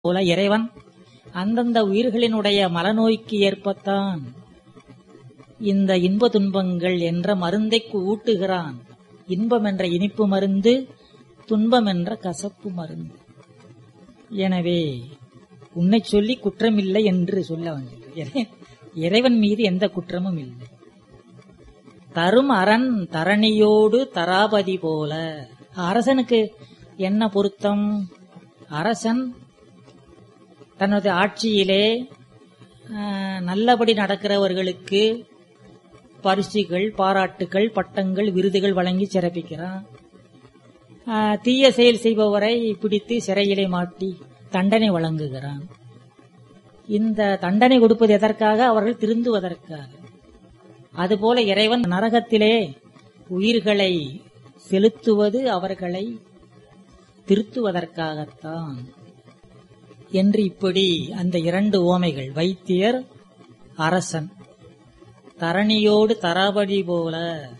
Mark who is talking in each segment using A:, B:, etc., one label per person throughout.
A: போல இறைவன் அந்தந்த உயிர்களினுடைய மலநோய்க்கு ஏற்பத்தான் இந்த இன்ப துன்பங்கள் என்ற மருந்தை ஊட்டுகிறான். இன்பம் என்ற இனிப்பு மருந்து, துன்பம் என்ற கசப்பு மருந்து. எனவே உன்னை சொல்லி குற்றமில்லை என்று சொல்ல வேண்டும். இறைவன் மீது எந்த குற்றமும் இல்லை. தரும் அரண் தரணியோடு தராபதி போல. அரசனுக்கு என்ன பொருத்தம்? அரசன் தனது ஆட்சியிலே நல்லபடி நடக்கிறவர்களுக்கு பரிசுகள், பாராட்டுகள், பட்டங்கள், விருதுகள் வழங்கி சிறப்பிக்கிறான். தீய செயல் செய்பவரை பிடித்து சிறையிலே மாட்டி தண்டனை வழங்குகிறான். இந்த தண்டனை கொடுப்பது எதற்காக? அவர்கள் திருந்துவதற்காக. அதுபோல இறைவன் நரகத்திலே உயிர்களை செலுத்துவது அவர்களை திருத்துவதற்காகத்தான் என்று இப்படி அந்த இரண்டு ஓமைகள், வைத்தியர், அரசன், தரணியோடு தராபடி போல.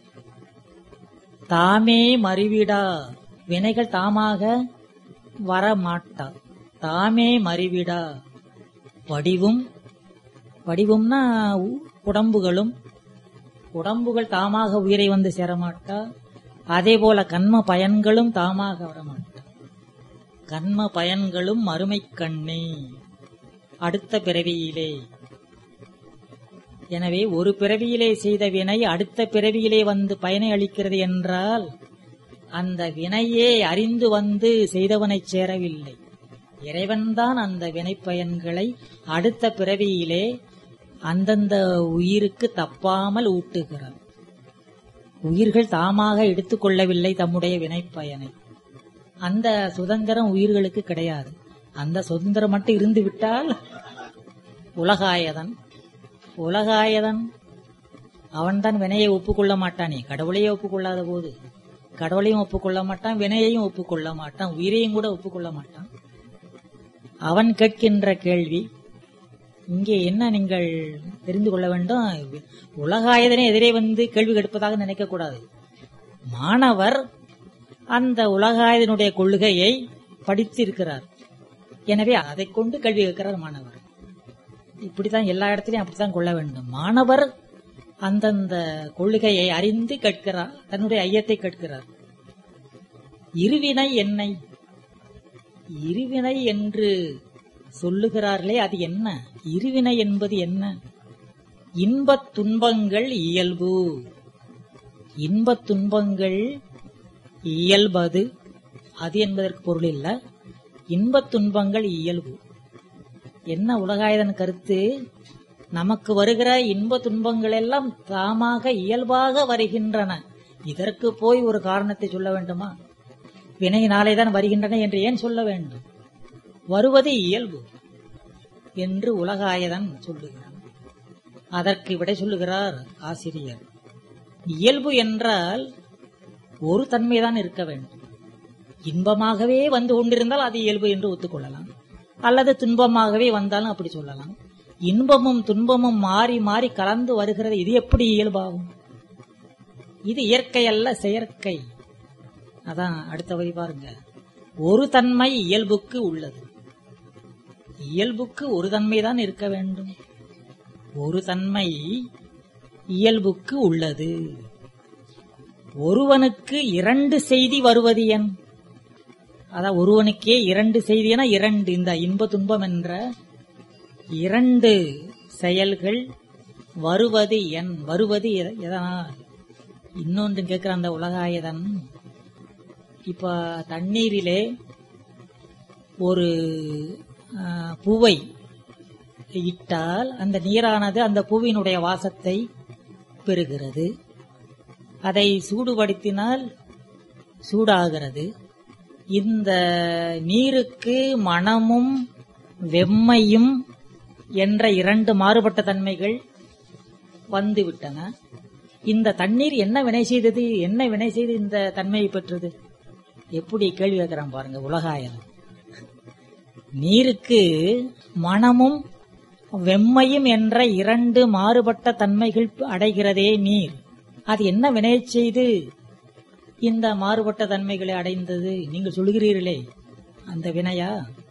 A: தாமே மறிவிடா, வினைகள் தாமாக வரமாட்டா. தாமே மறிவிடா, வடிவும்னா உடம்புகளும், உடம்புகள் தாமாக உயிரை வந்து சேரமாட்டா. அதே போல கண்ம பயன்களும் தாமாக வரமாட்டா. கண்ம பயன்களும் மறுமை கண்ணே, அடுத்த பிறவியிலே. எனவே ஒரு பிறவியிலே செய்த வினை அடுத்த பிறவியிலே வந்து பயனை அளிக்கிறது என்றால் அந்த வினையே அறிந்து வந்து செய்தவனை சேரவில்லை. இறைவன்தான் அந்த வினை பயன்களை அடுத்த பிறவியிலே அந்தந்த உயிருக்கு தப்பாமல் ஊட்டுகிறார். உயிர்கள் தாமாக எடுத்துக்கொள்ளவில்லை தம்முடைய வினை பயனை. அந்த சுதந்திரம் உயிர்களுக்கு கிடையாது. அந்த சுதந்திரம் மட்டும் இருந்து விட்டால் உலகாயதன் அவன்தான் வினையை ஒப்புக்கொள்ள மாட்டானே. கடவுளையே ஒப்புக்கொள்ளாத போது கடவுளையும் ஒப்புக்கொள்ள மாட்டான், வினையையும் ஒப்புக்கொள்ள மாட்டான், உயிரையும் கூட ஒப்புக்கொள்ள மாட்டான். அவன் கேட்கின்ற கேள்வி இங்கே என்ன நீங்கள் தெரிந்து கொள்ள வேண்டும். உலகாயதனை எதிரே வந்து கேள்வி கேட்பதாக நினைக்க கூடாது. மாணவர் அந்த உலகாயதனுடைய கொள்கையை படித்திருக்கிறார். எனவே அதை கொண்டு கேள்வி கேட்கிறார் மாணவர். இப்படித்தான் எல்லா இடத்திலையும் அப்படித்தான் கொள்ள வேண்டும். மாணவர் அந்தந்த கொள்கையை அறிந்து கேட்கிறார், தன்னுடைய ஐயத்தை கேட்கிறார். இருவினை என்னை, இருவினை என்று சொல்லுகிறார்களே அது என்ன? இருவினை என்பது என்ன? இன்பத் துன்பங்கள் இயல்பு. இன்பத் துன்பங்கள் இயல்பது, அது என்பதற்கு பொருள் இல்ல. இன்பத் துன்பங்கள் இயல்பு. என்ன உலகாயதன் கருத்து? நமக்கு வருகிற இன்ப துன்பங்கள் எல்லாம் தாமாக இயல்பாக வருகின்றன. இதற்கு போய் ஒரு காரணத்தை சொல்ல வேண்டுமா? வினையினாலே தான் வருகின்றன என்று ஏன் சொல்ல வேண்டும்? வருவது இயல்பு என்று உலகாயதன் சொல்லுகிறார். அதற்கு விடை சொல்லுகிறார் ஆசிரியர். இயல்பு என்றால் ஒரு தன்மைதான் இருக்க வேண்டும். இன்பமாகவே வந்து கொண்டிருந்தால் அது இயல்பு என்று ஒத்துக்கொள்ளலாம், அல்லது துன்பமாகவே வந்தாலும் அப்படி சொல்லலாம். இன்பமும் துன்பமும் மாறி மாறி கலந்து வருகிறது. இது எப்படி இயல்பாகும்? இது இயற்கை அல்ல, செயற்கை. அதான் அடுத்த வரி பாருங்க. ஒரு தன்மை இயல்புக்கு உள்ளது. இயல்புக்கு ஒரு தன்மைதான் இருக்க வேண்டும். ஒரு தன்மை இயல்புக்கு உள்ளது. ஒருவனுக்கு இரண்டு செய்தி வருவது என்? அதான் ஒருவனுக்கே இரண்டு செய்தி என இரண்டு, இந்த இன்ப துன்பம் என்ற இரண்டு செயல்கள் வருவது என்? வருவது எதனால்? இன்னொன்று கேட்கிற அந்த உலகாயதன், இப்ப தண்ணீரிலே ஒரு பூவை இட்டால் அந்த நீரானது அந்த பூவினுடைய வாசத்தை பெறுகிறது. அதை சூடுபடுத்தினால் சூடாகிறது. இந்த நீருக்கு மணமும் வெம்மையும் என்ற இரண்டு மாறுபட்ட தன்மைகள் வந்துவிட்டன. இந்த தண்ணீர் என்ன வினை செய்தது? என்ன வினை செய்து இந்த தன்மையை பெற்றது? எப்படி கேள்வி கேட்கிறான் பாருங்க உலகாயதன். நீருக்கு மணமும் வெம்மையும் என்ற இரண்டு மாறுபட்ட தன்மைகள் அடைகிறதே நீர். அது என்ன வினை செய்து இந்த மாறுபட்ட தன்மைகளை அடைந்தது? நீங்கள் சொல்கிறீர்களே அந்த வினையா?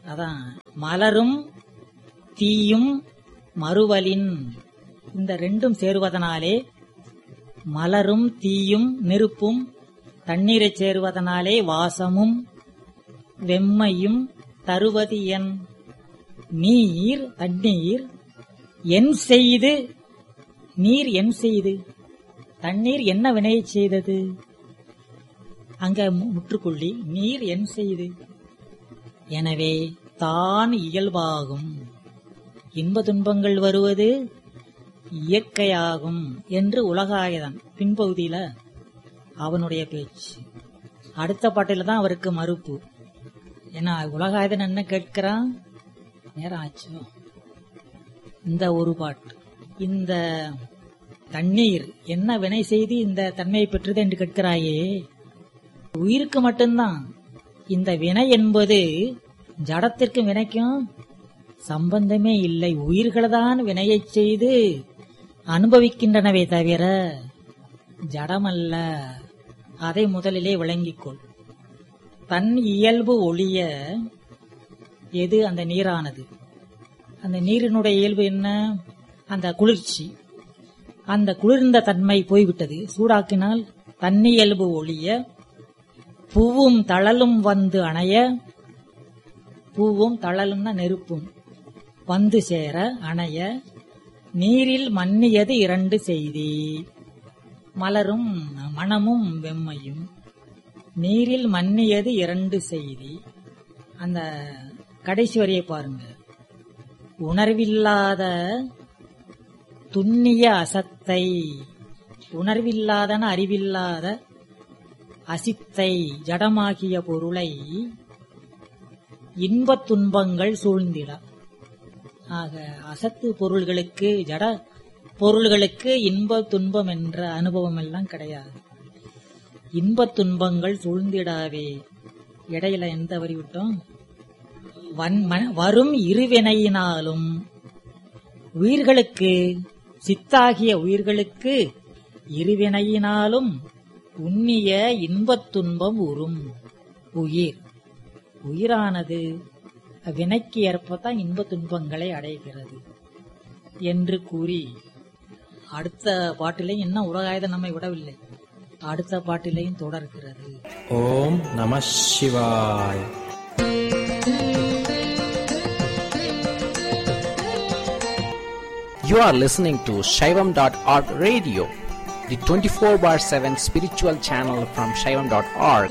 A: அதான் மலரும் தீயும் மறுவலின், இந்த ரெண்டும் சேருவதனாலே மலரும் தீயும் நெருப்பும் தண்ணீரை சேருவதனாலே வாசமும் வெம்மையும் தருவது என் நீர் தண்ணீர் என் செய்து, நீர் என் செய்து, தண்ணீர் என்ன வினையை செய்தது? அங்க முற்றுக்கொள்ளி நீர் என் செய்து. எனவே தான் இயல்பாகும், இன்ப துன்பங்கள் வருவது இயற்கையாகும் என்று உலகாயதன் பின்பகுதியில அவனுடைய பேச்சு. அடுத்த பாட்டில தான் அவருக்கு மறுப்பு. ஏன்னா உலகாயதன் என்ன கேட்கிறான்? நேரம் ஆச்சோ. இந்த ஒரு பாட்டு, இந்த தண்ணீர் என்ன வினை செய்து இந்த தன்மையை பெற்றது என்று கேட்கிறாயே, உயிருக்கு மட்டும்தான். இந்த வினை என்பது ஜடத்திற்கும் வினைக்கும் சம்பந்தமே இல்லை. உயிர்கள்தான் வினையை செய்து அனுபவிக்கின்றனவே தவிர ஜடமல்ல. அதை முதலிலே விளங்கிக்கொள். தன் இயல்பு ஒழிய எது? அந்த நீரானது. அந்த நீரினுடைய இயல்பு என்ன? அந்த குளிர்ச்சி. அந்த குளிர்ந்த தன்மை போய்விட்டது. சூடாக்கினால் தன்னியல்பு ஒழிய பூவும் தழலும் வந்து அணைய, பூவும் தழலும்னா நெருப்பும் வந்து சேர அணைய, நீரில் மன்னியது இரண்டு செய்தி, மலரும் மணமும் வெம்மையும். நீரில் மன்னியது இரண்டு செய்தி. அந்த கடைசி வரியை பாருங்க. உணர்வில்லாத துண்ணிய அசத்தை, உணர்வில்லாதன அறிவில்லாத அசித்தை ஜடமாகிய பொருளை இன்பத் துன்பங்கள் சூழ்ந்திட. ஆக அசத்து பொருள்களுக்கு, ஜட பொருள்களுக்கு இன்ப துன்பம் என்ற அனுபவம் எல்லாம் கிடையாது. இன்பத் துன்பங்கள் சூழ்ந்திடாவே. இடையில எந்த வரி விட்டோம்? வரும் இருவினையினாலும் உயிர்களுக்கு, சித்தாகிய உயிர்களுக்கு இருவினையினாலும் உன்னிய இன்பத் துன்பம் உறும். உயிர், உயிரானது வினைக்கு ஏற்பத்தான் இன்ப துன்பங்களை அடைகிறது என்று கூறி, அடுத்த பாட்டிலையும் என்ன உலகாயுதம் நம்மை விடவில்லை, அடுத்த பாட்டிலையும் தொடர்கிறது.
B: ஓம் நம சிவாய். You are listening to Shaivam.org radio, the 24/7 spiritual channel from Shaivam.org.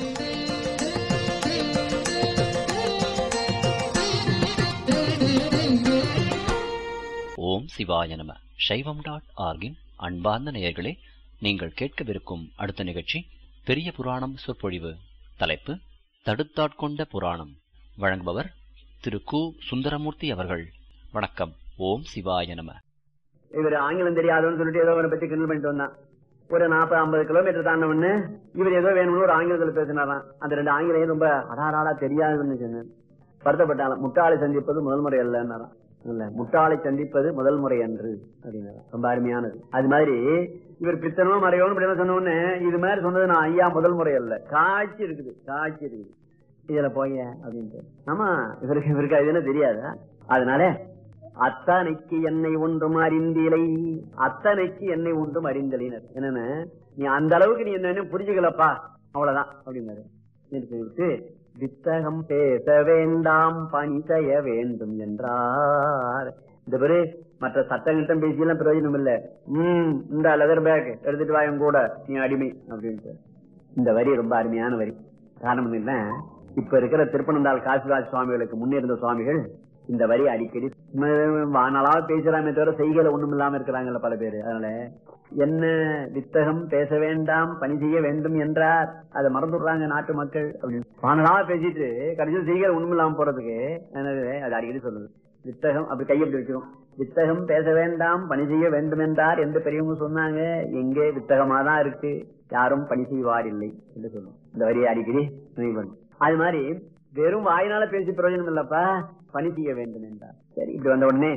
C: ஓம் சிவாய நம. Shaivam.org-இன் அன்பார்ந்த நேயர்களே, நீங்கள் கேட்கவிருக்கும் அடுத்த நிகழ்ச்சி பெரிய புராணம் சொற்பொழிவு. தலைப்பு தடுத்தாட்கொண்ட புராணம். வழங்குபவர் திரு கு. சுந்தரமூர்த்தி அவர்கள். வணக்கம். ஓம் சிவாய நம.
D: இவர் ஆங்கிலம் தெரியாதுன்னு சொல்லிட்டு ஏதோ அவரை பத்தி கிண்டல் பண்ணிட்டு வந்தான். ஒரு 40-50 கிலோமீட்டர் தாண்டவொன்னு இவர் ஏதோ வேணும்னு ஒரு ஆங்கிலத்தில் பேசினாராம். அந்த 2 ஆங்கிலம் ரொம்ப அடாராடா தெரியாதுன்னு சொன்னேன். வருத்தப்பட்டாலும். முட்டாளை சந்திப்பது முதல் முறை அல்லன்னாராம். இல்ல, முட்டாளை சந்திப்பது முதல் முறை அன்று அப்படின்னா ரொம்ப அருமையானது. அது மாதிரி இவர் பித்தனோ மறையோன்னு இப்படி சொன்ன இது மாதிரி சொன்னது நான் ஐயா முதல் முறை அல்ல, காட்சி இருக்குது, காட்சி இருக்குது இதுல போய அப்படின்ட்டு. ஆமா, இவருக்கு அது என்ன தெரியாதா? அதனால அத்தனைக்கு என்னை ஒன்றும் அறிந்திலை, அத்தனைக்கு என்னை ஒன்றும் அறிந்தலினர். என்னன்னு, நீ அந்த அளவுக்கு நீ என்ன புரிஞ்சுக்கலப்பா, அவ்வளவுதான் அப்படின்னாரு. வித்தகம் பேச வேண்டாம் பணி செய்ய வேண்டும் என்றார். இந்த பேரு மற்ற சட்டங்கிட்டம் பேசியெல்லாம் பிரயோஜனம் இல்ல. இந்த லெதர் பேக் எடுத்துட்டு வாயும் கூட நீ அடிமை அப்படின்ட்டு. இந்த வரி ரொம்ப அருமையான வரி. காரணம் என்ன, இப்ப இருக்கிற திருப்பனந்தாள் காசிராஜ் சுவாமிகளுக்கு முன்னிருந்த சுவாமிகள் இந்த வரி அடிக்கடி வானாலாவது பேசுறாமே தவிர செய்கையில ஒண்ணும் இல்லாம இருக்கிறாங்கல்ல பல பேரு. அதனால என்ன வித்தகம் பேச வேண்டாம் பணி செய்ய வேண்டும் என்றார், அதை மறந்துடுறாங்க நாட்டு மக்கள் அப்படின்னு. வானாலாவது பேசிட்டு கடைசியில் செய்கையில ஒண்ணும் இல்லாம போறதுக்கு அது அடிக்கடி சொல்லுது. வித்தகம் அப்படி கையெழுத்து வச்சிடும். வித்தகம் பேச வேண்டாம் பணி செய்ய வேண்டும் என்றார் என்று பெரியவங்க சொன்னாங்க. எங்கே வித்தகமாதான் இருக்கு, யாரும் பணி செய்வார் இல்லை என்று சொல்லும். இந்த வரியை அடிக்கடி நினைவு பண்ணும். அது மாதிரி வெறும் வாயினால பேசி பிரயோஜனம் இல்லப்பா, பணி செய்ய வேண்டும் என்றார். சரி, இப்படி வந்த உடனே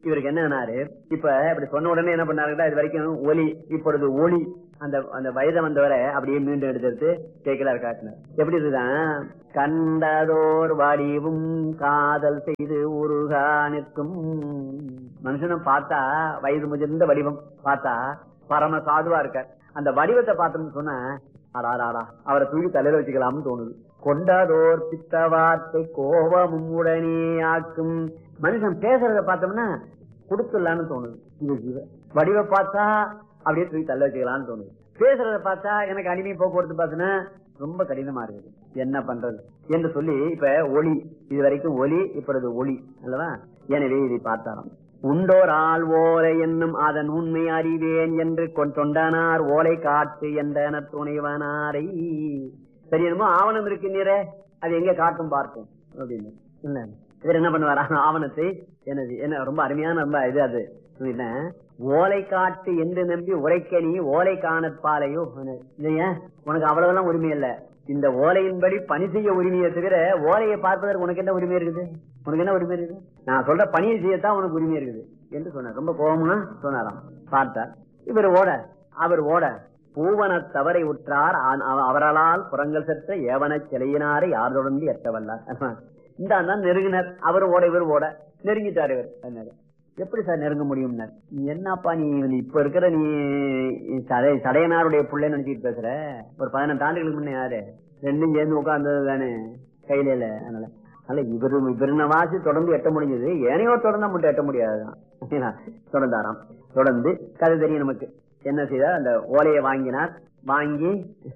D: இவருக்கு என்னன்னாரு, இப்ப இப்படி சொன்ன உடனே என்ன பண்ணாருன்னா, இது வரைக்கும் ஒலி, இப்பொழுது ஒளி. அந்த வயதை வந்தவரை அப்படியே மீண்டும் எடுத்து கேட்கலாரு காட்டினார். எப்படி இருக்குதான், கண்டதோர் வடிவும் காதல் செய்து உருகா நிற்கும் மனுஷனை பார்த்தா, வயது முதிர்ந்த வடிவம் பார்த்தா பரம சாதுவா இருக்கார். அந்த வடிவத்தை பார்த்தோம்னு சொன்னா ஆடாடா அவரை தூக்கி தலையில வச்சுக்கலாம்னு தோணுது. கொண்டதோர் பித்த வார்த்தை கோபமும் உடனே ஆக்கும். மனுஷன் பேசுறத பார்த்தோம்னா கொடுத்துடலான்னு தோணுது. இது வடிவை பார்த்தா அப்படியே தூக்கி தள்ள வச்சுக்கலாம்னு தோணுது. பேசுறத பார்த்தா எனக்கு அடிமை போக்குவரத்து பார்த்தோன்னா ரொம்ப கடினமா இருக்குது, என்ன பண்றது என்று சொல்லி இப்ப ஒளி, இது வரைக்கும் ஒலி, இப்பொழுது ஒளி அல்லவா. எனவே இதை பார்த்தாராம். உண்டோர் ஆள் ஓலை என்னும் அதன் உண்மை அறிவேன் என்று தொண்டனார் ஓலை காட்டு என்ற துணைவனாரை. சரி, என்னமோ ஆவணம் இருக்கு நீரே, அது எங்க காட்டும் பார்ப்போம் அப்படின்னு. இல்ல இவர் என்ன பண்ணுவாரா, ஆவணத்தை என்ன ரொம்ப அருமையான ரொம்ப இது அது என்ன, ஓலை காட்டு என்று நம்பி உரைக்க நீ ஓலை காணற்பாலையோ. இல்லையா, உனக்கு அவ்வளவுதான் உரிமை இல்ல, இந்த ஓலையின்படி பணி செய்ய உரிமையை தவிர ஓலையை பார்ப்பதற்கு உனக்கு என்ன உரிமை இருக்குது, உனக்கு என்ன உரிமை இருக்குது, நான் சொல்ற பணியை செய்யத்தான் உனக்கு உரிமை இருக்குது என்று சொன்னார். ரொம்ப கோபம்னா சொன்னாராம். பார்த்தார் இவர் அவர் ஓட பூவன தவறை உற்றார் அவரால் புறங்கள் செற்ற ஏவன சிலையினாரை யார் தொடர்ந்து எட்டவல்லார். இந்த அண்ணன் நெருங்கினர், அவர் ஓட இவர் ஓட நெருங்கிட்டார். இவர் எப்படி சார் நெருங்க முடியும், என்னப்பா நீ இப்ப இருக்கிற நீ சடையனாருடைய பிள்ளை நினைச்சிட்டு பேசுற, ஒரு 18 ஆண்டுகளுக்கு முன்ன யாரு ரெண்டும் சேர்ந்து உட்கார்ந்தது தானே கையில. அதனால இவருன வாசி தொடர்ந்து எட்ட முடிஞ்சது, ஏனையோ தொடர்ந்தா மட்டும் எட்ட முடியாதுதான். தொடர்ந்தாராம். தொடர்ந்து கதை தெரியும் நமக்கு. என்ன செய்தார், அந்த ஓலையை வாங்கினார். வாங்கி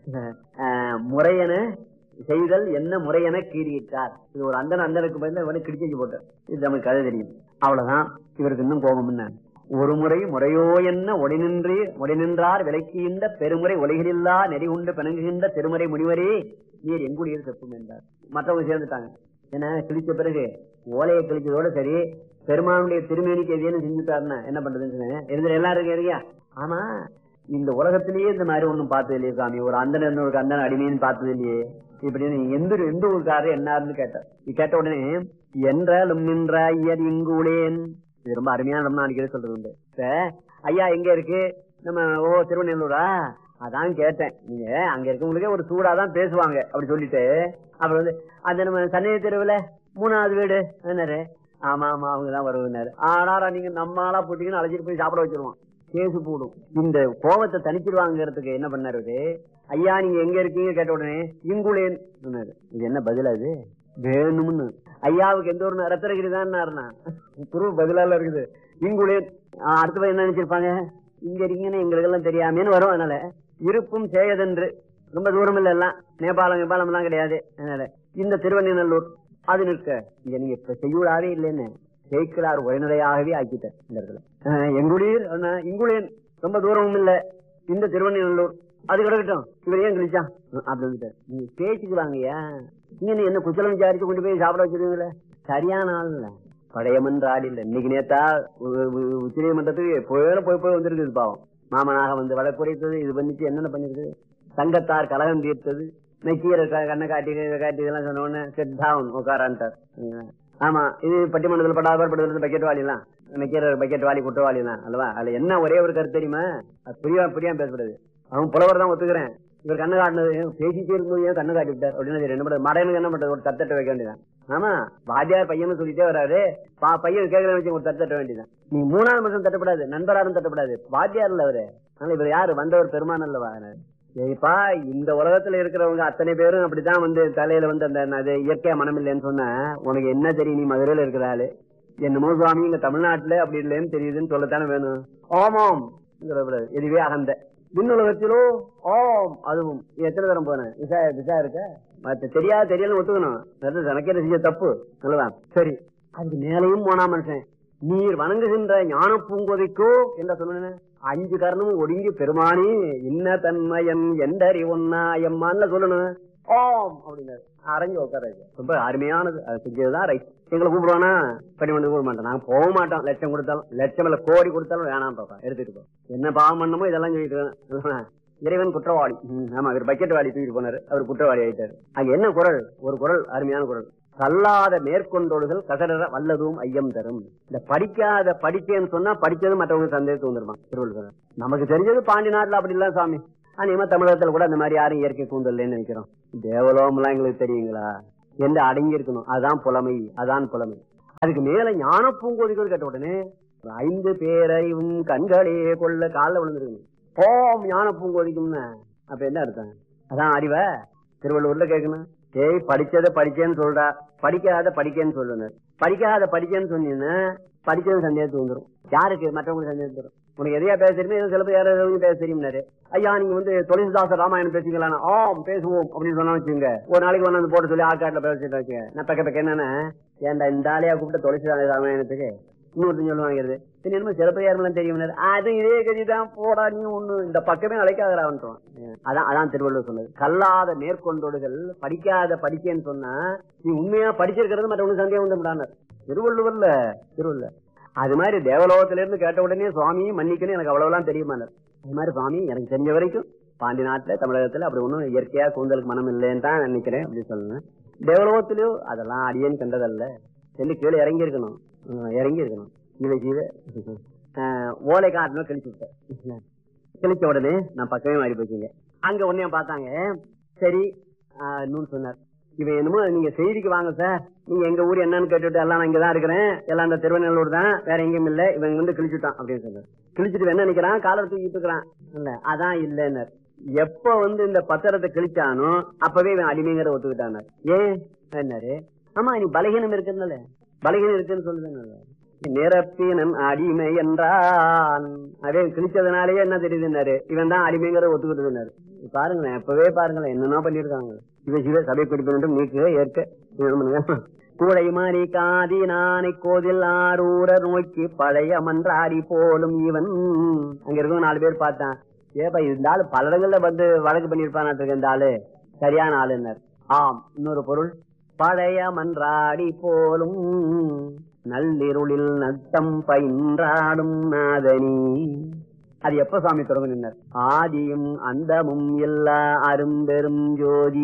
D: முறையென செய்தல் என்ன முறையென கீறிட்டார். இது ஒரு அந்தனுக்கு பதில் கிடிச்சு போட்டார். இது நமக்கு கதை தெரியும். அவ்வளவுதான். இவருக்கு இன்னும் கோபம் என்ன, ஒரு முறை முறையோ என்ன ஒடிநின்றார் விலக்கின்ற பெருமுறை உலகிலில்லா நெறி உண்டு பிணங்குகின்ற திருமுறை முனிவரே நீர் எங்குடியில் செப்பும் என்றார். மற்றவங்க சேர்ந்துட்டாங்க. ஏன்னா கிழிச்ச பிறகு ஓலையை கிழிச்சதோட சரி, பெருமானுடைய திருமேனிக்கு எதையும் செஞ்சுட்டாருன்னா என்ன பண்றதுன்னு இருந்த எல்லாரும் இருக்கியா. ஆனா இந்த உலகத்திலேயே இந்த மாதிரி ஒண்ணும் பார்த்தது இல்லையே சாமி, ஒரு அந்தன ஒரு அந்தன அடிமைன்னு பார்த்தது இல்லையே இப்படின்னு எந்த ஊருக்காரர் என்னாருன்னு கேட்டார். கேட்ட உடனே என்றாலும் நின்ற ஐயர் இங்குளேன். இது ரொம்ப அருமையான நம்ம அடிக்கடி சொல்றது உண்டு. ஐயா எங்க இருக்கு, நம்ம திருவண்ணூரா, அதான் கேட்டேன். நீங்க அங்க இருக்கவங்களுக்கே ஒரு சூடாதான் பேசுவாங்க அப்படி சொல்லிட்டு, அப்புறம் அந்த நம்ம சன்னதி தெருவுல 3வது வீடு என்னரு, ஆமா ஆமா அவங்கதான் வருவனாரு. ஆனாரா நீங்க நம்ம ஆளா போட்டீங்கன்னு அழைச்சிட்டு போய் சாப்பிட வச்சிருவோம், கேசு போடும். இந்த கோபத்தை தனிச்சிருவாங்கிறதுக்கு என்ன பண்ணாரு, ஐயா நீங்க எங்க இருக்கீங்க கேட்ட உடனே இங்குளேன் சொன்னாரு. இது என்ன பதில், அது வேணும்னு ஐயாவுக்கு எந்த ஒரு ரத்தனகிரி தான் குரு பதிலால இருக்குது. இங்குளேன் அடுத்த என்ன நினைச்சிருப்பாங்க, இங்க இருக்கீங்கன்னு எங்களுக்கு எல்லாம் தெரியாமேன்னு வரும். அதனால இருப்பும் செய்யதென்று ரொம்ப தூரம் இல்ல, எல்லாம் நேபாளம் எல்லாம் கிடையாது. அதனால இந்த திருவண்ணூர் அது நிற்க இங்க நீங்க இப்ப செய்யுளாவே இல்லைன்னு ஜெயிக்கிறார் உரைநடையாகவே ஆக்கிட்டார். இந்த இடத்துல எங்குளீர் இங்குளேன் ரொம்ப தூரமும் இல்ல, இந்த திருவண்ணூர் அது கிடக்கட்டும், இவர் ஏன் கிழிச்சான் அப்படின்னு நீங்க பேசிக்கலாங்கய்யா. நீங்க என்ன குச்சலம் விசாரிச்சு கொண்டு போய் சாப்பிட வச்சிருவீங்களே, சரியான ஆள் இல்ல, பழையமன்ற ஆள் இல்ல. இன்னைக்கு நேத்தா உச்ச நீதிமன்றத்துக்கு போய் வந்திருக்குது பாவம். மாமனாக வந்து வழக்குரைத்தது, இது பண்ணிச்சு என்னென்ன பண்ணிருக்கு, சங்கத்தார் கலகம் தீர்த்தது, நெக்கியர் கண்ணை காட்டி இதெல்லாம் சொன்ன உடனே செட் டவுன் உட்காரான்ட்டார். ஆமா, இது பட்டிமன்றத்தில் படாத பக்கெட் வாலிலாம், நெக்கியர் பக்கெட் வாலி குற்றவாளிலாம் அல்லவா. அதுல என்ன ஒரே ஒரு கருத்து தெரியுமா, புரியாம பேசப்படுது. அவன் புலவர் தான் ஒத்துக்கிறேன், இவர் கண்ணு காட்டினது பேசிட்டே இருக்கும்போது ஏன் கண்ணு காட்டி விட்டார் அப்படின்னு என்ன பண்றது, மடையனுக்கு என்ன பண்றது, ஒரு தத்தட்ட வைக்க வேண்டியதான். ஆமா, வாத்தியார் பையன் சொல்லிட்டே வராரு, பையன் கேட்கல வச்சு ஒரு தத்தட்ட வேண்டியதான். நீ 3வது மனுஷன் தட்டப்படாது, நண்பராரும் தட்டப்படாது, வாத்தியார் இல்ல அவரு. அதனால இவர் யாரு, வந்தவர் பெருமான் அல்லவா. சரிப்பா, இந்த உலகத்துல இருக்கிறவங்க அத்தனை பேரும் அப்படித்தான் வந்து தலையில வந்து அந்த இயற்கையா மனம் இல்லைன்னு சொன்ன உனக்கு என்ன தெரியும், நீ மதுரையில இருக்கிறாள் என்னமோ சுவாமி இங்க தமிழ்நாட்டுல அப்படி இல்லைன்னு தெரியுதுன்னு சொல்லத்தானே வேணும். ஆமாம் இதுவே அகந்த விண்ணுலகத்திலோ ஆம் அதுவும் எத்தனை தரம் போனேன் விசா இருக்க தெரியல ஒத்துக்கணும். தனக்கே செஞ்ச தப்பு நல்லதான். சரி, அதுக்கு மேலையும் போனா மனுஷன் நீர் வணங்குகின்ற ஞான பூங்கோதைக்கோ என்ன சொன்ன 5 கரணமும் ஒடுங்கி பெருமானி இன்ன தன்மயன் எந்தறி ஒன்னா எம்மான்ல சொல்லணும். ஓம் அப்படின்னாரு. அரைஞ்சு உட்காராது. ரொம்ப அருமையானது. அது செஞ்சதுதான் ரைட். எங்களை கூப்பிடுவானா பணிமண்டு கூப்பிட மாட்டேன். நாங்க போக மாட்டோம். லட்சம் கொடுத்தாலும், லட்சம் இல்ல கோடி கொடுத்தாலும் வேணாம் பாப்பா, எடுத்துட்டு போ. என்ன பாவம் பண்ணமோ இதெல்லாம் சொல்லிட்டு இறைவன் குற்றவாளி. ஆமா, அவர் பக்கெட் வாளி தூக்கிட்டு போனாரு, அவர் குற்றவாளி ஆயிட்டாரு. அங்க என்ன குரல், ஒரு குரல் அருமையான குரல். கல்லாத மேற்கொண்டோடுகள் கசடர வல்லதும் ஐயம் தரும். இந்த படிக்காத படிச்சேன்னு சொன்னா படிச்சது மற்றவங்க சந்தேகத்தை வந்துருவான் திருவள்ளுவர். நமக்கு தெரிஞ்சது பாண்டி நாட்டுல அப்படி இல்ல சாமி. அநேகமா தமிழகத்துல கூட அந்த மாதிரி யாரும் இயற்கை கூந்தல்னு நினைக்கிறோம். தேவலோகம் எல்லாம் எங்களுக்கு தெரியுங்களா என்று அடங்கி இருக்கணும். அதுதான் புலமை, அதான் புலமை. அதுக்கு மேல ஞான பூங்கோதிகள் கேட்ட உடனே 5 பேரையும் கண்களே கொள்ள காலில் விழுந்துருக்கணும். ஓம் ஞான பூங்கோதிக்கும்னு அப்ப என்ன அர்த்தம்? அதான் அறிவ திருவள்ளுவர்ல கேட்கணும். ஏய் படிச்சதை படிச்சேன்னு சொல்றா, படிக்காத படிக்கேன்னு சொல்லுனர். படிக்காத படிச்சேன்னு சொன்னீங்கன்னா படிச்சது சந்தேகத்துக்கு வந்துடும். யாருக்கு? மற்றவங்களுக்கு சந்தேகத்து வரும். உனக்கு எதையா பேச தெரியுமே, சில பேர் யாராவது பேச தெரியும்னாரு. ஐயா நீங்க வந்து துளசிதாசர் ராமாயணம் பேசுங்களா? ஆம் பேசுவோம் அப்படின்னு சொன்னா வச்சுங்க. ஒரு நாளைக்கு வந்து போட்டு சொல்லி ஆக்காட்டுல பேசிட்டு வச்சுங்க. நான் பக்க என்னன்னா ஏன்டா இந்த ஆளையா கூப்பிட்ட துளசிதாசர் ராமாயணத்துக்கு இன்னொருத்தன் சொல்லுவாங்கிறது என்னமோ சில பேர் யாருமெல்லாம் தெரியும். அது இதே கதிதான் போடா நீ ஒண்ணு இந்த பக்கமே அழைக்காதரான்றான். அதான் திருவள்ளுவர் சொன்னது. கல்லாத மேற்கொண்டோடுகள் படிக்காத படிக்கேன்னு சொன்னா நீ உண்மையா படிச்சிருக்கிறது மற்றவங்களுக்கு சந்தேகம் வந்துடானார் திருவள்ளுவர். அது மாதிரி தேவலோகத்திலிருந்து கேட்ட உடனே சுவாமி மன்னிக்கணும் எனக்கு அவ்வளவுலாம் தெரியுமானார். அது மாதிரி சுவாமி எனக்கு தெரிஞ்ச வரைக்கும் பாண்டி நாட்டுல தமிழகத்துல அப்படி ஒண்ணும் இயற்கையா கூந்தலுக்கு மனம் இல்லைன்னு தான் நினைக்கிறேன் அப்படின்னு சொல்லுங்க. தேவலோகத்திலயோ அதெல்லாம் அடியேன்னு கண்டதல்ல சொல்லி கீழே இறங்கி இருக்கணும். ஓலை காட்டுல கிழிச்சு விட்டேன். கிழிச்ச உடனே நான் பக்கமே மாறி போச்சுங்க. அங்க உடனே பார்த்தாங்க. சரி இன்னும் சொன்னார், இவன் என்னமோ நீங்க செய்திக்கு வாங்க சார், நீங்க எங்க ஊர் என்னன்னு கேட்டுட்டு எல்லாம் நான் இங்கதான் இருக்கிறேன், எல்லாம் இந்த திருவண்ணூர் தான், வேற எங்கேயும் இல்ல, இவன் வந்து கிழிச்சுட்டான் அப்படின்னு சொன்னார். கிழிச்சிட்டு என்ன நினைக்கிறான், காலர் தூக்கிட்டு இருக்கிறான். இல்ல அதான் இல்லைன்னு எப்ப வந்து இந்த பத்திரத்தை கிழிச்சானோ அப்பவே இவன் அடிமைங்கிற ஒத்துக்கிட்டான். ஏன் என்னாரு, ஆமா நீ பலகீனம் இருக்குன்னு பலகீனம் இருக்குன்னு சொல்லுது. நிரப்பினன் அடிமை என்றான். அதே கிழிச்சதுனாலேயே என்ன தெரியுதுன்னாரு, இவன் தான் அடிமைங்கிற ஒத்துக்கிட்டு பாருங்களேன். எப்பவே பாருங்களேன் என்னன்னா பண்ணிருக்காங்க. சிவ சபை குறிப்பிடும் நீக்கு ஏற்க கூடை மாறி காதி நானை கோதில் ஆரூர நோக்கி பழைய மன்றாடி போலும் இவன். அங்க இருக்கும் 4 பேர் பார்த்தான். ஏப்பா இருந்தாலும் பல இடங்கள்ல வந்து வழக்கு பண்ணிருப்பான் இந்த ஆளு, சரியான ஆளுனர். ஆம் இன்னொரு பொருள், பழைய மன்றாடி போலும் நள்ளிருளில் நத்தம் பயின்றாடும் நாதனி. அது எப்ப சாமி தொடங்க நின்னர், ஆதியும் அந்தமும் எல்லா அரும்பெரும் ஜோதி.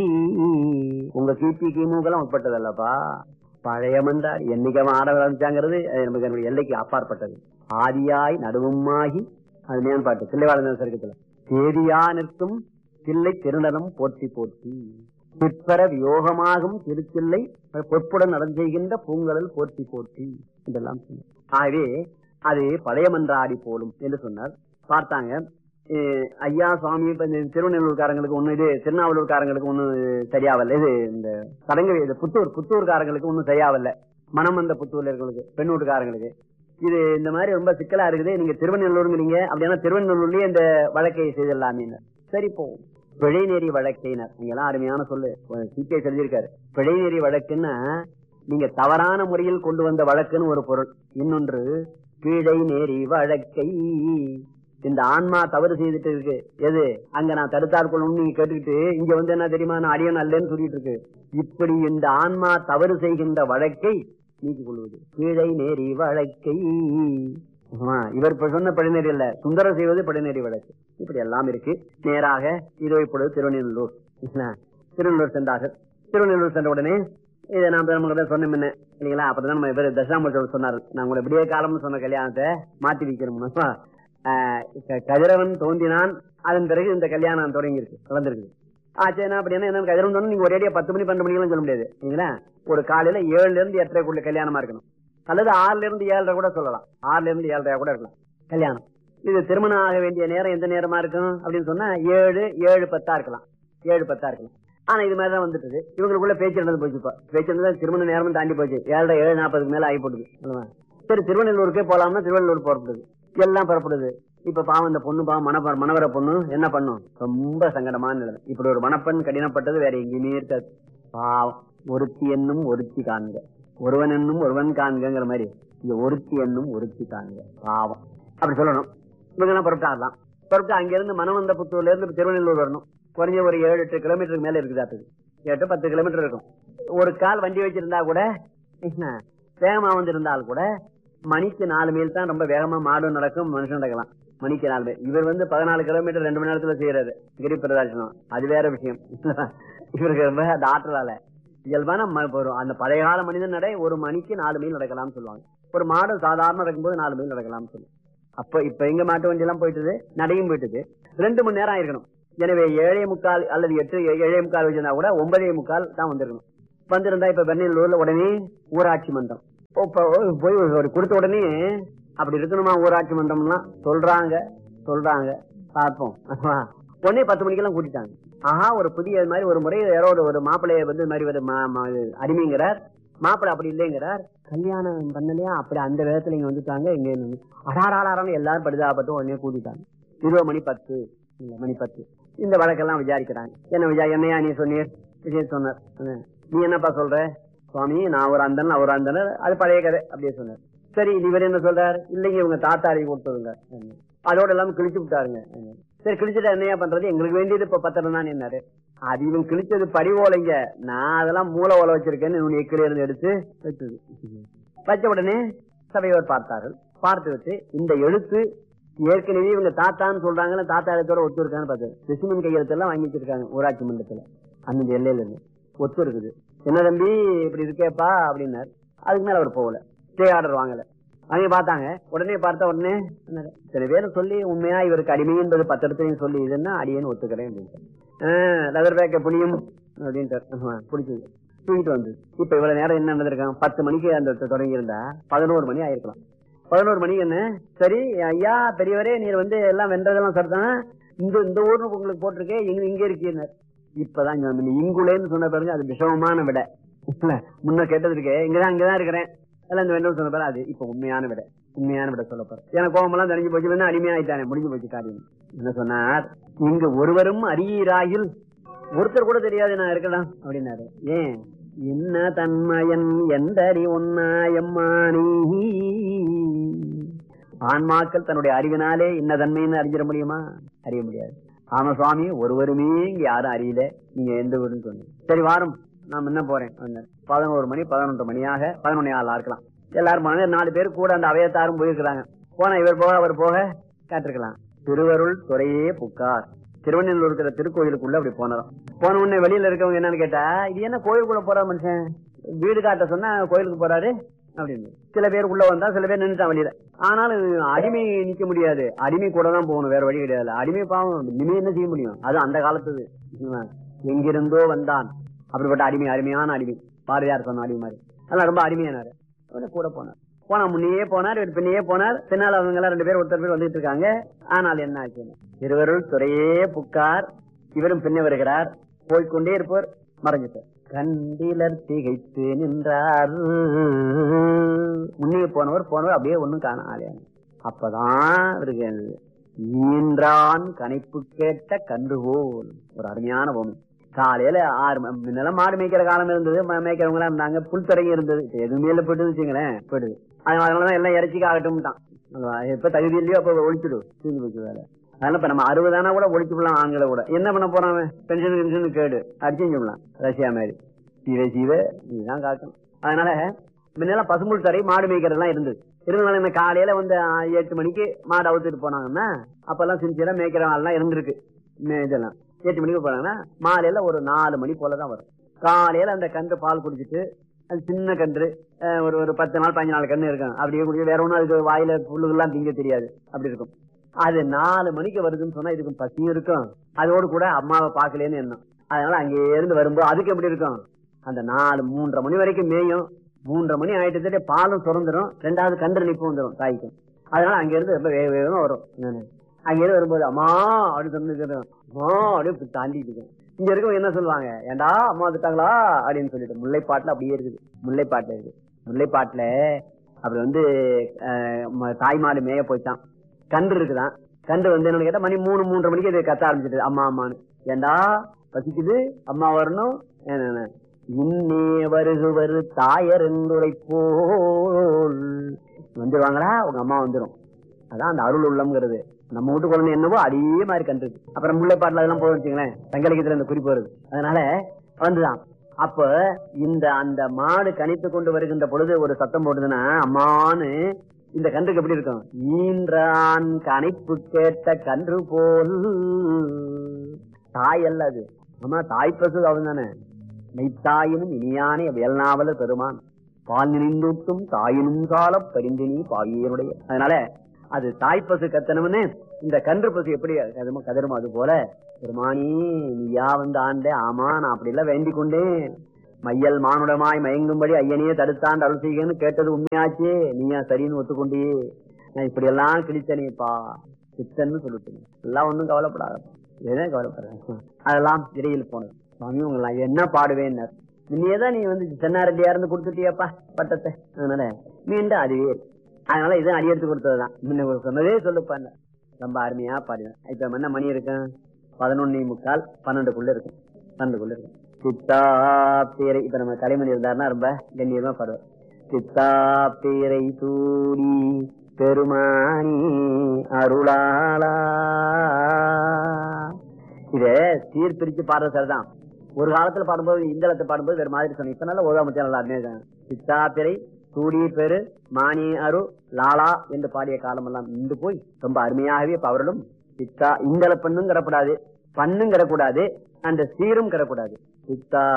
D: உங்க கிபி கிமுகெல்லாம் உட்பட்டதல்லப்பா. பழைய மன்றாடி என்னைக்கு ஆட ஆரம்பிச்சாங்கிறது நமக்கு எல்லைக்கு அப்பாற்பட்டது. ஆதியாய் நடுவுமாகி அது மேன் பாட்டு தில்லைவாழ்ந்த சருக்கத்துல தேதியா நிற்கும் தில்லை திருநலம் போற்றி போற்றி பிற்பர வியோகமாகும் திருச்சில்லை பொற்புடன் நடந்தெய்கின்ற பூங்கடல் போற்றி போற்றி இதெல்லாம். ஆகவே அது பழைய மன்றாடி போலும் என்று சொன்னார். பார்த்தாங்க ஐயா சுவாமி இப்ப இந்த திருவண்ணூர்காரங்களுக்கு ஒண்ணு, இது திருநாவலூர்காரங்களுக்கு ஒண்ணு சரியாவல்ல, இது இந்த சடங்கு இது புத்தூர்காரங்களுக்கு ஒண்ணும் சரியாவல்ல, மனம் வந்த புத்தூர்ல இருக்கிறவங்களுக்கு பெண்ணூட்டுக்காரங்களுக்கு இது இந்த மாதிரி ரொம்ப சிக்கலா இருக்குது. நீங்க திருவண்ணூருங்கிறீங்க, அப்படின்னா திருவண்ணூர்லயே இந்த வழக்கை செய்திடலாமே. சரி போவோம். பிழைநெறி வழக்கினர் நீங்கெல்லாம் அருமையான சொல்லு சிக்கை சொல்லியிருக்காரு. பிழைநெறி வழக்குன்னா நீங்க தவறான முறையில் கொண்டு வந்த வழக்குன்னு ஒரு பொருள். இன்னொன்று பிழை நெறி வழக்கை. இந்த ஆன்மா தவறு செய்துட்டு இருக்கு, எது அங்க நான் தடுத்தாற்கொள்ளணும்னு நீங்க கேட்டுக்கிட்டு இங்க வந்து என்ன தெரியுமா நான் அடியன் அல்லன்னு சொல்லிட்டு இருக்கு. இப்படி இந்த ஆன்மா தவறு செய்கின்ற வழக்கை நீக்கிக் கொள்வது பிழை நெறி வழக்கை. இவர் சொன்ன படிநெறி அல்ல, சுந்தரம் செய்வது படிநெறி வழக்கு. இப்படி எல்லாம் இருக்கு. நேராக இதோ இப்பொழுது திருவள்ளூர் சென்றார்கள். திருவள்ளூர் சென்ற உடனே இதை நான் சொன்னேன் என்ன இல்லைங்களா, அப்பதான் நம்ம இவர் தட்சிணாமூர்த்தி சொன்னார், நான் உங்களை விடிய காலம்னு சொன்ன கல்யாணத்தை மாற்றி வைக்கிறோம். கதிரவன் தோன்றினான், அதன் பிறகு இந்த கல்யாணம் தொடங்கி இருக்கு, நடந்திருக்கு. ஆச்சுன்னா அப்படின்னா என்ன, கதிரவன் தோணும் நீங்க ஒரே 10 மணி 12 மணிக்கெல்லாம் சொல்ல முடியாது இல்லைங்களா. ஒரு காலையில 7ல இருந்து 8:30 கல்யாணமா இருக்கணும், அல்லது 6ல இருந்து 7:30 கூட சொல்லலாம், 6ல இருந்து 7:30 கூட இருக்கலாம் கல்யாணம். இது திருமணம் ஆக வேண்டிய நேரம் எந்த நேரமா இருக்கும் அப்படின்னு சொன்னா 7:10 இருக்கலாம், 7:10 இருக்கலாம். ஆனா இது மாதிரிதான் வந்துட்டு இவங்களுக்குள்ள பேச்சு நடந்து போச்சுப்பா. பேச்சு நடந்தா திருமண நேரமும் தாண்டி போச்சு, 7:40 மேல ஆகி போடுது. சரி திருவண்ணூருக்கே போலாம்னா திருவள்ளூர் புறப்படுது, எல்லாம் புறப்படுது. இப்ப பாவம் இந்த பொண்ணு பாவம் மணவர பொண்ணு என்ன பண்ணும், ரொம்ப சங்கடமான நிலைமை. இப்படி ஒரு மணப்பெண் கடினப்பட்டது வேற எங்கேயுமே இருக்காது. பாவம் ஒருத்தி என்னும் ஒருத்தி காண்க, ஒருவன் என்னும் ஒருவன் காண்கிற மாதிரி இங்க ஒருத்தி என்னும் ஒருத்தி காண்க, பாவம் அப்படி சொல்லணும். இவங்க எல்லாம் புறப்பட்டாடலாம். புறப்பட்டு அங்கிருந்து மணவந்த புத்தூர்ல இருந்து திருவண்ணூர் வரணும். குறைஞ்ச ஒரு 7-8 கிலோமீட்டருக்கு மேல இருக்குதாட்டுது, 8-10 கிலோமீட்டர் இருக்கும். ஒரு கால் வண்டி வச்சிருந்தா கூட வேகமா வந்திருந்தால் கூட மணிக்கு 4 மைல் தான் ரொம்ப வேகமா மாடும் நடக்கும், மனுஷன் நடக்கலாம். மணிக்கு 4 மைல். இவர் 14 கிலோமீட்டர் 2 மணி நேரத்துல செய்யறாரு கிரி பிரதர்சனம், அது வேற விஷயம். இவருக்கு ரொம்ப அந்த ஆற்றலால இயல்பான அந்த பழைய கால மனிதன் நடை ஒரு மணிக்கு 4 மைல் நடக்கலாம்னு சொல்லுவாங்க. ஒரு மாடு சாதாரண நடக்கும்போது 4 மைல் நடக்கலாம்னு சொல்லுவாங்க. அப்ப இப்ப எங்க மாட்டு வண்டி எல்லாம் போயிட்டு நடையும் போயிட்டு 2 மணி நேரம் ஆயிருக்கணும். எனவே 7:45 அல்லது 7:45 வச்சிருந்தா கூட 9:45 தான் வந்திருக்கணும். வந்திருந்தா இப்ப வெண்ணூர்ல உடனே ஊராட்சி மன்றம் போய் ஒரு கொடுத்த உடனே அப்படி இருக்கணுமா ஊராட்சி மன்றம்லாம் சொல்றாங்க பார்ப்போம். உடனே 10 மணிக்கெல்லாம் கூட்டிட்டாங்க. ஆஹா, ஒரு புதிய மாதிரி ஒரு முறை யாரோ ஒரு மாப்பிள்ளைய வந்து மாதிரி ஒரு அடிமைங்கிறார். மாப்பிள்ளை அப்படி இல்லைங்கிறார். கல்யாணம் பண்ணலையா அப்படி அந்த விதத்துல இங்க வந்துட்டாங்க. இங்க அடாராடாரான்னு எல்லாரும் படுதாப்பட்டு உடனே கூட்டிட்டாங்க. 20 மணி 10 இல்ல மணி 10 இந்த வழக்கெல்லாம் விசாரிக்கிறாங்க. என்னையா நீ சொன்னீர் விஷயம் சொன்னார். நீ என்னப்பா சொல்ற? சுவாமி நான் ஒரு அந்தன் அவர் அந்தனர், அது பழைய கதை அப்படியே சொன்னார். சரி இவர் என்ன சொல்றாரு? இல்லைங்க இவங்க தாத்தாரி கொடுத்ததுங்க, அதோட எல்லாமே கிழிச்சு விட்டாருங்க. சரி கிழிச்சுட்டா என்னையா பண்றது? எங்களுக்கு வேண்டியது இப்ப 10 தான் என்னாரு. அது இவன் கிழிச்சது படிவோலைங்க, நான் அதெல்லாம் மூளை ஓலை வச்சிருக்கேன்னு இவன் எக்கில இருந்து எடுத்து வச்ச உடனே சபையோர் பார்த்தார்கள். பார்த்து வச்சு இந்த எழுத்து ஏற்கனவே இவங்க தாத்தான்னு சொல்றாங்க, தாத்தா எழுத்தோட ஒத்து இருக்கான்னு பார்த்து ஸ்பெசிமென் கையெழுத்து எல்லாம் வாங்கி வச்சிருக்காங்க ஊராட்சி மன்றத்துல. அந்த எல்லையில இருந்து ஒத்து இருக்குது. என்ன தம்பி இப்படி இருக்கேப்பா அப்படின்னாரு. அதுக்கு மேல அவர் போகல, ஸ்டே ஆர்டர் வாங்கல. அவங்க பார்த்தாங்க. உடனே பார்த்தா உடனே சில பேர் சொல்லி உண்மையா இவருக்கு அடிமைன்றது 10 இடத்துலையும் சொல்லி இதுன்னா அடியேன்னு ஒத்துக்கிறேன் அப்படின்ட்டு லெதர் பேக்க புனியும் அப்படின்ட்டு பிடிச்சது தூக்கிட்டு வந்து. இப்ப இவ்வளவு நேரம் என்ன நடந்திருக்காங்க? 10 மணிக்கு அந்த தொடங்கி இருந்தா 11 மணி ஆயிருக்கலாம். 11 மணிக்கு என்ன சரி ஐயா பெரியவரே நீர் வந்து எல்லாம் வென்றதெல்லாம் சரிதான், இந்த ஊர்னு உங்களுக்கு போட்டிருக்கே இங்க இருக்கீங்க. இப்பதான் இங்குலேன்னு சொன்ன பாருங்க, அது விஷமமான விட. முன்ன கேட்டது இருக்கே இங்கதான் இருக்கிறேன் எல்லாம் இந்த வென்ற சொன்ன பாரு, அது இப்ப உண்மையான விட சொல்ல போற. எனக்கு கோபமெல்லாம் தெரிஞ்சு போச்சு, அடிமையாயிட்டானே, முடிஞ்சு போச்சு காரியம். என்ன சொன்னார்? இங்க ஒருவரும் அறியீராயில், ஒருத்தர் கூட தெரியாது நான் இருக்கலாம் அப்படின்னாரு. ஏன் என்ன தன்மயன் எந்தறி ஒன்னாயம்மானி, ஆன்மாக்கள் தன்னுடைய அறிவினாலே இன்ன தன்மைன்னு அறிஞ்சிட முடியுமா? அறிய முடியாது. ஆமா சுவாமி ஒருவருமே இங்க யாரும் அறியல, நீங்க எந்த ஊருன்னு சொன்னீங்க. சரி வாரம் நான் என்ன போறேன். 11 மணி 11 மணியாக 11 இருக்கலாம். எல்லாரும் 4 பேர் கூட அந்த அவையத்தாரும் போயிருக்கிறாங்க. போனா இவர் போக அவர் போக கேட்டிருக்கலாம். திருவருள் துறையே புக்கார், திருவண்ணூர் இருக்கிற திருக்கோயிலுக்குள்ள அப்படி போனோம். போன உடனே வெளியில இருக்கவங்க என்னன்னு கேட்டா, இது என்ன கோயிலுக்குள்ள போற மனுஷன், வீடு காட்ட சொன்னா கோயிலுக்கு போறாரு அப்படின்னு. சில பேர் உள்ள வந்தா, சில பேர் நின்றுட்டான் வெளியில. ஆனாலும் அடிமை நிக்க முடியாது, அடிமை கூட தான் போகணும், வேற வழி கிடையாது. அடிமை பாவம், இனிமே என்ன செய்ய முடியும்? அது அந்த காலத்துது. எங்கிருந்தோ வந்தான் அப்படிப்பட்ட அடிமை, அருமையான அடிமை. பாரதியார் சொன்ன அடிமை மாதிரி அதெல்லாம் ரொம்ப அருமையானாரு. கூட போனா முன்னையே போனார், பின்னையே போனார். பின்னால் அவங்க எல்லாம் 2 பேர் ஒருத்தர் பேர் வந்துட்டு இருக்காங்க. ஆனால் என்ன ஆச்சு? இருவருள் துறையே புக்கார், இவரும் பின்ன வருகிறார். போய்கொண்டே இருப்பவர் மறைஞ்சிட்டார். கண்டிலர் திகைத்து நின்றார். முன்னே போனவர் அப்படியே ஒண்ணும் காண ஆலையான. அப்பதான் இருக்கு ஈன்றான் கணைப்பு கேட்ட கன்றுபோல். ஒரு அருமையான பூமி. காலையில 6 முன்னெல்லாம் மாடு மேய்க்கிற காலம் இருந்தது, மேய்க்கிறவங்க எல்லாம் இருந்தாங்க, புல் தடங்கி இருந்தது. எதுவுமே போயிட்டு வச்சுங்களேன், போயிடுது. அதனாலதான் எல்லாம் இறைச்சிக்கு ஆகட்டும். எப்ப தகுதி இல்லையோ அப்ப ஒழிச்சுடு, தூங்கி போச்சு வேலை. அதனால இப்ப நம்ம 60 ஆனா கூட ஒழிச்சு விடலாம். ஆண்களை கூட என்ன பண்ண போறாங்க? பென்ஷன் கேடு அடிச்சு விடலாம். ரஷ்யா மாதிரி சீவ இதுதான் காட்டும். அதனால முன்னெல்லாம் பசும்புல் தரை மாடு மேய்க்கிறதுலாம் இருந்தது. இருந்தாலும் இந்த காலையில வந்து 8 மணிக்கு மாடு அவுத்துட்டு போனாங்கன்னா அப்பெல்லாம் சின்சியரா மேய்க்கிற ஆள்லாம் இருந்திருக்கு. இதெல்லாம் 8 மணிக்கு போனாங்கன்னா மாலையில ஒரு 4 மணி போலதான் வரும். காலையில அந்த கன்று பால் குடிச்சிட்டு, அது சின்ன கன்று, ஒரு 10 நாள் 15 நாள் கன்று இருக்கும். அப்படியே குடிச்சு வேற ஒன்னும் அதுக்கு வாயில புல்லுகள்லாம் திங்க தெரியாது, அப்படி இருக்கும். அது 4 மணிக்கு வருதுன்னு சொன்னா இதுக்கும் பசியும் இருக்கும், அதோடு கூட அம்மாவை பாக்கலன்னு எண்ணம். அதனால அங்கே இருந்து வரும்போது அதுக்கு எப்படி இருக்கும்? அந்த 3:30 மணி வரைக்கும் மேயும். 3:30 மணி ஆயிட்டு பாலும் சுரந்துடும், 2வது கன்று நிப்பு வந்துடும் தாய்க்கும். அதனால அங்க இருந்து ரொம்ப வேக வேகமா வரும். அங்க இருந்து வரும்போது அம்மா அப்படின்னு சொன்ன அப்படியே தாண்டிட்டு இருக்கேன். இங்க இருக்கவங்க என்ன சொல்லுவாங்க? ஏண்டா அம்மா வந்துட்டாங்களா அப்படின்னு சொல்லிட்டு முல்லைப்பாட்டுல அப்படியே இருக்குது. முல்லைப்பாட்டுல அப்படி வந்து தாய்மாடு மேய போயிட்டான், கன்று இருக்குதான். கன்று வந்து என்னன்னு கேட்டா மணி 3:30 மணிக்கு அது கத்த ஆரம்பிச்சிட்டு அம்மா அம்மான்னு. ஏண்டா பசிக்குது, அம்மா வரணும், இன்னே வருகுவர் தாயர் என்றுரை போல் வந்துருவாங்களா உங்க அம்மா வந்துடும். அதான் அந்த அருள் உள்ளம்ங்கிறது. நம்ம வீட்டு குழந்தை என்னவோ அதே மாதிரி கன்று. அப்புறம் முல்லைப்பாட்டுல அதெல்லாம் போக வச்சுங்களேன், சங்கலிக்கத்துல இந்த குறிப்பு வருது. அதனால வந்துதான். அப்ப அந்த மாடு கணித்து கொண்டு வருகின்ற பொழுது ஒரு சத்தம் போடுதுன்னா அம்மான்னு இந்த கன்றுக்கு எப்படி இருக்கும்? ஈன்றான் கணிப்பு கேட்ட கன்று போல். தாய் அல்ல அது, ஆமா தாய் பசு அவன் தானே. மெய்த்தாயினும் இனியானே வேல்நாவலர் பெருமான் பால் நினைந்தூட்டும் தாயினும் கால பரிந்தினி பாவியனுடைய. அதனால அது தாய்ப்பசு கத்தனம்னு இந்த கன்று பசு எப்படி கதரும் அது போல பெருமானி நீயா வந்து ஆண்டே. ஆமா நான் அப்படி எல்லாம் வேண்டிக் கொண்டேன். மையல் மானுடமாய் மயங்கும்படி ஐயனையே தடுத்தாண்டு அருள் செய்யன்னு கேட்டது உண்மையாச்சே. நீயா சரின்னு ஒத்துக்கொண்டே. நான் இப்படி எல்லாம் கிழித்தனேப்பா சித்தன்னு சொல்லிட்டு எல்லாம் ஒண்ணும் கவலைப்படாத. எதுவும் கவலைப்படுறேன். அதெல்லாம் இடையில் போனது. சுவாமி உங்களாம் என்ன பாடுவேன். முன்னையேதான் நீ வந்து சென்னாரெட்டியா இருந்து கொடுத்துட்டியப்பா பட்டத்தை. அதனால மீண்டும் அதுவே. அதனால இது அடியெடுத்து கொடுத்ததுதான். முன்ன சொன்னதே சொல்லுப்பாங்க. ரொம்ப அருமையா பாடுவேன். இப்ப என்ன மணி இருக்கும்? 11:45 12க்குள்ள இருக்கும். 12க்குள்ள இருக்கும். சித்தா பேரை இப்ப நம்ம கலைமணி இருந்தாருன்னா ரொம்ப கண்ணியமா பாடுவார். சித்தா பேரை சூடி பெருமானி அருளாளா. இத சீர்பிரிச்சு பாடுற சரிதான். ஒரு காலத்துல பாடும்போது இந்தளத்தை பாடும்போது வேற மாதிரி சொன்னேன். இப்ப நல்லா ஓதாமத்தியா நல்லா அருமையா. சித்தா பிறை சூடி பெரு மானி அரு லாலா என்று பாடிய காலம் எல்லாம் நின்று போய் ரொம்ப அருமையாகவே இப்ப அவர்களும் சித்தா இந்தள பண்ணும் கிடக்கூடாது, பண்ணும் கிடக்கூடாது, அந்த சீரும் கிடக்கூடாது. சித்தா